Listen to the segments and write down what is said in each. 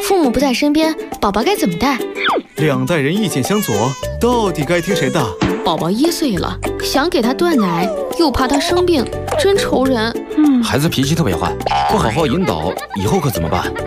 父母不在身边，宝宝该怎么带？ 两代人意见相左，到底该听谁的？ 宝宝1岁了，想给他断奶，又怕他生病，真愁人。 孩子脾气特别坏，不好好引导，以后可怎么办？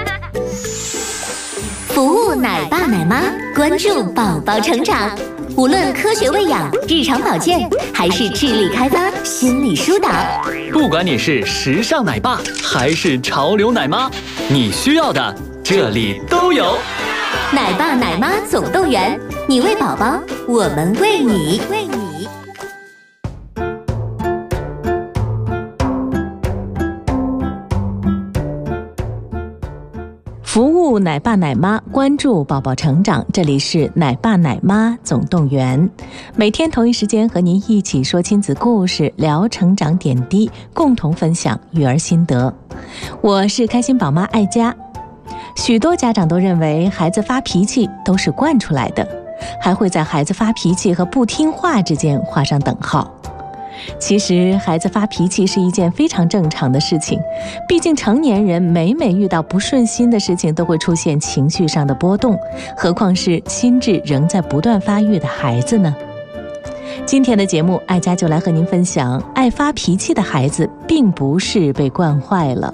服务奶爸奶妈，关注宝宝成长。无论科学喂养、日常保健，还是智力开发、心理疏导， 不管你是时尚奶爸还是潮流奶妈，你需要的这里都有。 奶爸奶妈总动员，你喂宝宝，我们喂你。 服务奶爸奶妈，关注宝宝成长，这里是奶爸奶妈总动员。每天同一时间和您一起说亲子故事，聊成长点滴，共同分享育儿心得。我是开心宝妈爱佳。许多家长都认为孩子发脾气都是惯出来的，还会在孩子发脾气和不听话之间画上等号。其实孩子发脾气是一件非常正常的事情，毕竟成年人每遇到不顺心的事情都会出现情绪上的波动，何况是心智仍在不断发育的孩子呢？今天的节目，爱佳就来和您分享，爱发脾气的孩子并不是被惯坏了。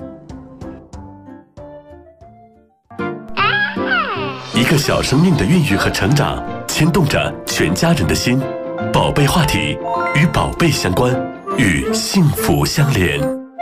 一个小生命的孕育和成长，牵动着全家人的心。宝贝话题，与宝贝相关，与幸福相连。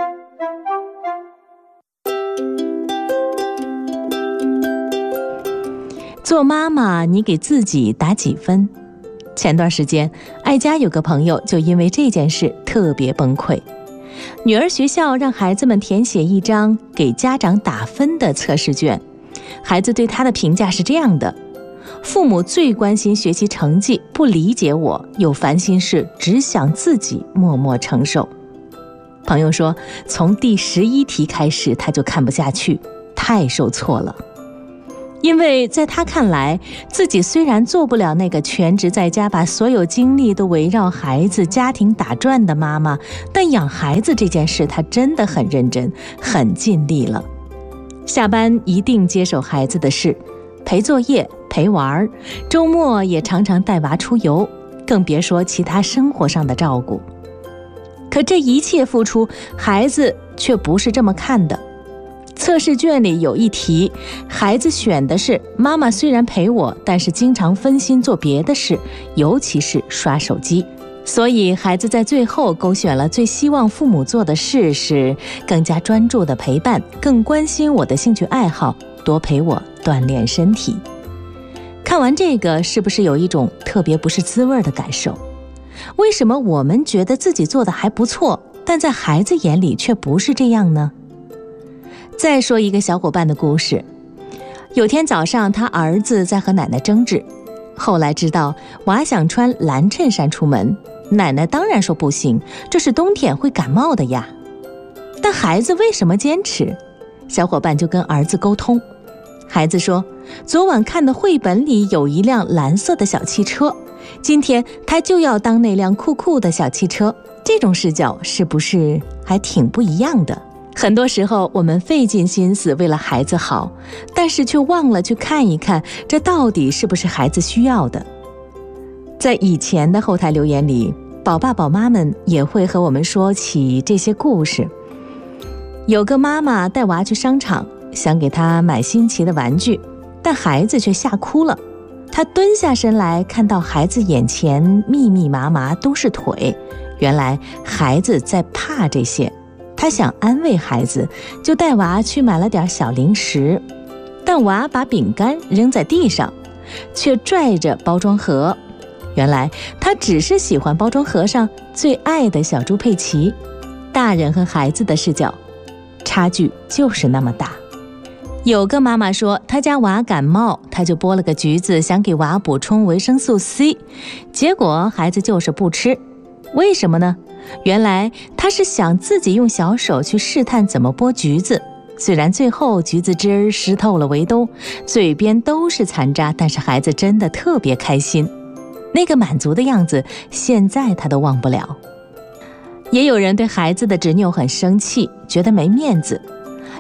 做妈妈，你给自己打几分？前段时间，爱佳有个朋友就因为这件事特别崩溃。女儿学校让孩子们填写一张给家长打分的测试卷，孩子对他的评价是这样的：父母最关心学习成绩，不理解我，有烦心事只想自己默默承受。朋友说，从第11题开始他就看不下去，太受挫了。因为在他看来，自己虽然做不了那个全职在家把所有精力都围绕孩子家庭打转的妈妈，但养孩子这件事他真的很认真，很尽力了。下班一定接手孩子的事，陪作业，陪玩，周末也常常带娃出游，更别说其他生活上的照顾。可这一切付出，孩子却不是这么看的。测试卷里有一题，孩子选的是妈妈虽然陪我，但是经常分心做别的事，尤其是刷手机。所以孩子在最后勾选了最希望父母做的事是更加专注的陪伴，更关心我的兴趣爱好，多陪我锻炼身体。看完这个，是不是有一种特别不是滋味的感受？为什么我们觉得自己做的还不错，但在孩子眼里却不是这样呢？再说一个小伙伴的故事。有天早上，他儿子在和奶奶争执，后来知道娃想穿蓝衬衫出门，奶奶当然说不行，这是冬天会感冒的呀。但孩子为什么坚持？小伙伴就跟儿子沟通。孩子说，昨晚看的绘本里有一辆蓝色的小汽车，今天他就要当那辆酷酷的小汽车。这种视角是不是还挺不一样的？很多时候我们费尽心思为了孩子好，但是却忘了去看一看，这到底是不是孩子需要的。在以前的后台留言里，宝爸宝妈们也会和我们说起这些故事。有个妈妈带娃去商场，想给他买新奇的玩具，但孩子却吓哭了。他蹲下身来，看到孩子眼前密密麻麻都是腿，原来孩子在怕这些。他想安慰孩子，就带娃去买了点小零食，但娃把饼干扔在地上，却拽着包装盒。原来他只是喜欢包装盒上最爱的小猪佩奇。大人和孩子的视角差距就是那么大。有个妈妈说，她家娃感冒，她就剥了个橘子，想给娃补充维生素 C， 结果孩子就是不吃。为什么呢？原来他是想自己用小手去试探怎么剥橘子，虽然最后橘子汁儿湿透了围兜，嘴边都是残渣，但是孩子真的特别开心，那个满足的样子现在他都忘不了。也有人对孩子的执拗很生气，觉得没面子。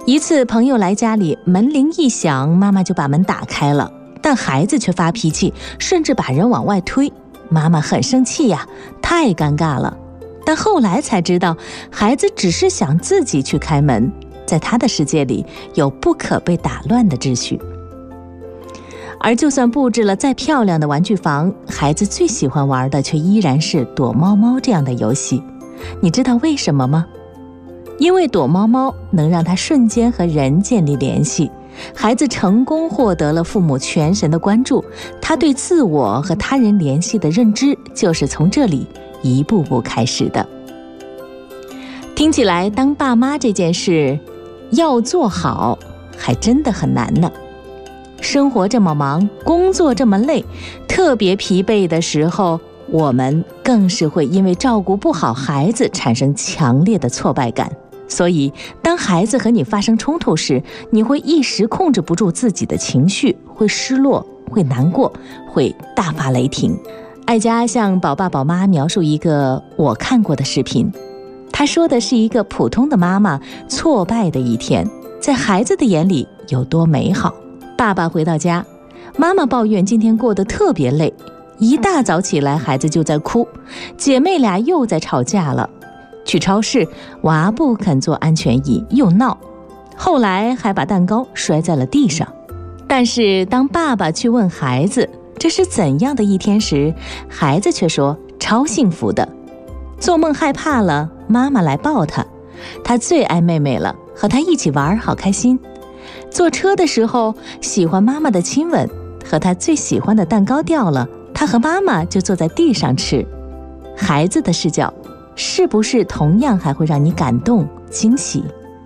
一次朋友来家里，门铃一响，妈妈就把门打开了，但孩子却发脾气，甚至把人往外推。妈妈很生气呀，太尴尬了。但后来才知道，孩子只是想自己去开门，在他的世界里有不可被打乱的秩序。而就算布置了再漂亮的玩具房，孩子最喜欢玩的却依然是躲猫猫这样的游戏。你知道为什么吗？因为躲猫猫能让他瞬间和人建立联系，孩子成功获得了父母全神的关注，他对自我和他人联系的认知就是从这里一步步开始的。听起来当爸妈这件事要做好还真的很难呢。生活这么忙，工作这么累，特别疲惫的时候，我们更是会因为照顾不好孩子产生强烈的挫败感。所以当孩子和你发生冲突时，你会一时控制不住自己的情绪，会失落，会难过，会大发雷霆。爱佳向宝爸宝妈描述一个我看过的视频，他说的是一个普通的妈妈挫败的一天，在孩子的眼里有多美好。爸爸回到家，妈妈抱怨今天过得特别累，一大早起来孩子就在哭，姐妹俩又在吵架了。去超市，娃不肯坐安全椅，又闹，后来还把蛋糕摔在了地上。但是当爸爸去问孩子这是怎样的一天时，孩子却说超幸福的。做梦害怕了，妈妈来抱他，他最爱妹妹了，和她一起玩好开心。坐车的时候喜欢妈妈的亲吻，和他最喜欢的蛋糕掉了，他和妈妈就坐在地上吃。孩子的视角是不是同样还会让你感动惊喜？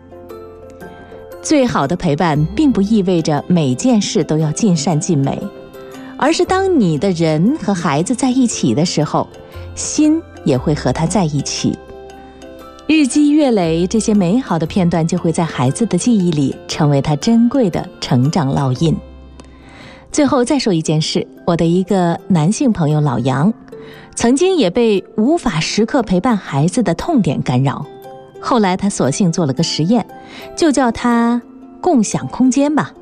最好的陪伴并不意味着每件事都要尽善尽美，而是当你的人和孩子在一起的时候，心也会和他在一起。日积月累，这些美好的片段就会在孩子的记忆里成为他珍贵的成长烙印。最后再说一件事，我的一个男性朋友老杨，曾经也被无法时刻陪伴孩子的痛点干扰，后来他索性做了个实验，就叫它共享空间吧。